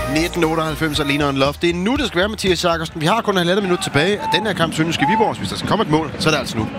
1998 alene on love. Det er nu, det skal være, Mathias Jakobsen. Vi har kun 1,5 minut tilbage af den her kamp, Sønderjyske Viborg. Hvis der skal komme et mål, så er det altså nu.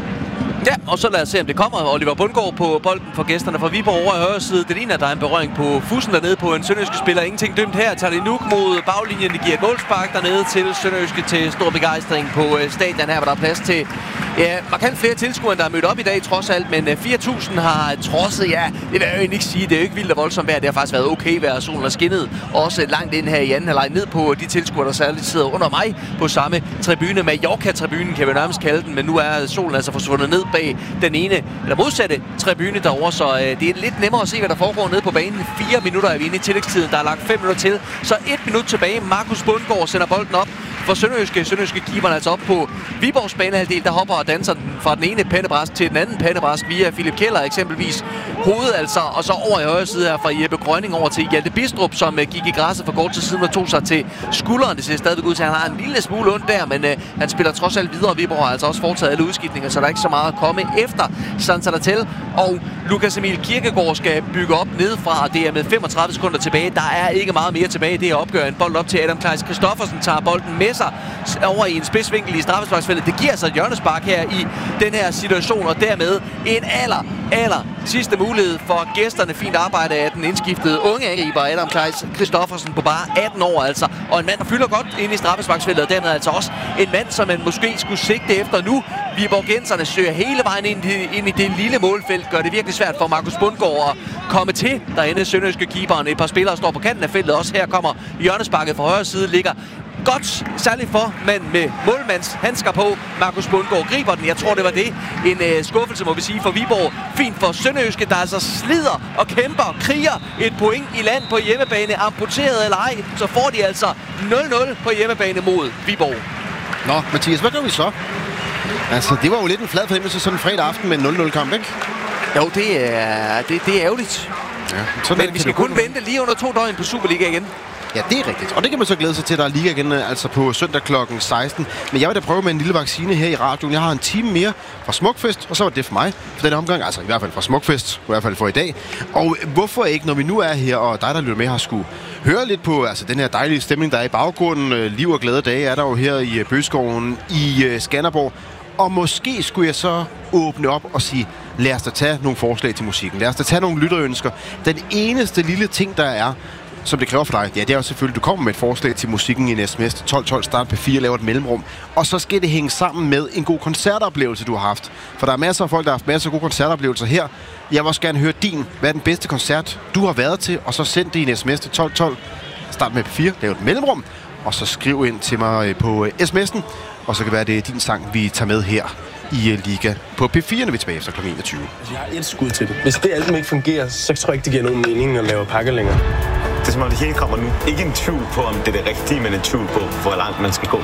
Ja, og så lad os se, om det kommer. Oliver Bundgaard på bolden for gæsterne fra Viborg over i højre side. Det ligner, der er en berøring på fussen dernede på en sønderjyske spiller. Ingenting dømt her. Tager det nu mod baglinjen. Det giver et målspark dernede til sønderjyske til stor begejstring på stadion her, hvor der er plads til markant flere tilskuere, der er mødt op i dag trods alt. Men 4.000 har trodset, det vil jeg jo ikke sige. Det er jo ikke vildt og voldsomt vejr. Det har faktisk været okay vejr. Solen har skinnet også langt ind her i anden halvleg ned på de tilskuere, der særligt sidder under mig på samme tribune. Mallorca-tribunen kan vi nærmest kalde den, men nu er solen altså forsvundet ned bag den ene, eller modsatte tribune derovre, så det er lidt nemmere at se, hvad der foregår nede på banen. 4 minutter er vi inde i tillægstiden, der er lagt 5 minutter til, så 1 minut tilbage. Markus Bundgaard sender bolden op for Sønderjyske keeperen altså op på Viborgs banehalvdel, der hopper og danser den fra den ene pandebræsk til den anden pandebræsk via Philip Keller eksempelvis. Hovedet altså, og så over i højre side her fra Jeppe Grønning over til Hjalte Bistrup, som gik i græsset for kort til siden og tog sig til skulderen. Det ser stadigvæk ud til, at han har en lille smule ondt der, men han spiller trods alt videre. Viborg har altså også foretaget alle udskiftninger, så der er ikke så meget at komme efter. Sådan så der til. Og Lukas Emil Kirkegaard skal bygge op nedefra, og det er med 35 sekunder tilbage. Der er ikke meget mere tilbage. Det er opgør en bold op til Adam Kleis Christoffersen, tager bolden med sig over i en spidsvinkel i straffesparksfeltet. Det giver så et hjørnespark her i den her situation, og dermed en aller sidste mulighed for gæsterne. Fint arbejde af den indskiftede unge angriber Adam Kleis Christoffersen på bare 18 år altså. Og en mand, der fylder godt ind i straffesparksfeltet, og dermed altså også en mand, som man måske skulle sigte efter nu. Viborgenserne søger hele vejen ind i det lille målfelt, gør det virkelig svært for Markus Bundgaard at komme til. Derinde Sønderjyske keeperen. Et par spillere står på kanten af feltet også. Her kommer hjørnesparket fra højre side, ligger godt, særligt for mand med målmands handsker på. Markus Bundgaard griber den. Jeg tror, det var det. En skuffelse, må vi sige, for Viborg. Fint for Sønderjyske, der altså slider og kæmper, kriger et point i land på hjemmebane. Amputeret eller ej, så får de altså 0-0 på hjemmebane mod Viborg. Nå, Mathias, hvad gør vi så? Altså, det var jo lidt en flad fornemmelse sådan en fredag aften med en 0-0-kamp, ikke? Jo, det er ærgerligt. Ja, men vi skal kun vente lige under 2 døgn på Superliga igen. Ja, det er rigtigt. Og det kan man så glæde sig til, der er liga igen, altså på søndag kl. 16. Men jeg vil da prøve med en lille vaccine her i radioen. Jeg har en time mere fra Smukfest, og så var det for mig for den omgang. Altså i hvert fald fra Smukfest, i hvert fald for i dag. Og hvorfor ikke, når vi nu er her, og dig, der lytter med, har skulle høre lidt på altså, den her dejlige stemning, der er i baggrunden. Liv og glade dage er der jo her i Bøgeskoven i Skanderborg. Og måske skulle jeg så åbne op og sige, lad os da tage nogle forslag til musikken. Lad os da tage nogle lytterønsker. Den eneste lille ting, der er, som det kræver for dig, ja, det er jo selvfølgelig, at du kommer med et forslag til musikken i en sms 1212 start P4, laver et mellemrum. Og så skal det hænge sammen med en god koncertoplevelse, du har haft. For der er masser af folk, der har haft masser af gode koncertoplevelser her. Jeg vil også gerne høre din. Hvad er den bedste koncert, du har været til? Og så send det i en sms til 1212 start med P4, laver et mellemrum. Og så skriv ind til mig på sms'en. Og så kan det være, det er din sang, vi tager med her i Liga på P4, når vi er tilbage efter kl. 21. Altså, jeg har et skud til det. Hvis det alt ikke fungerer, så tror jeg ikke, det giver nogen mening at lave pakke længere. Det er som om det hele kommer nu. Ikke en tvivl på, om det er det rigtige, men en tvivl på, hvor langt man skal gå. Jeg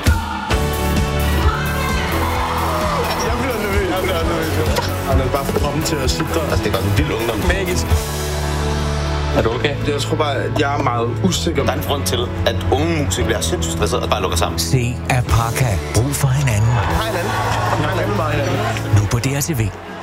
bliver nervøs. Han er bare for kroppen til at sidde. Altså, det er godt en vild ungdom. Magisk. Er du okay? Jeg tror bare, at jeg er meget usikker. Der er en grund til, at unge musikere bliver sindssygt stresset og bare lukker sammen. Se Apaka. Brug for hinanden. Hej hinanden. Nu på DRTV.